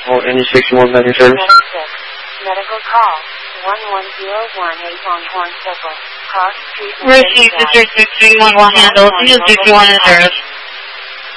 Oh, any 61 Medical Service? Medical call 11018 on Horn Circle. Cross Street. Receive District 631 will handle. Use 61 in service.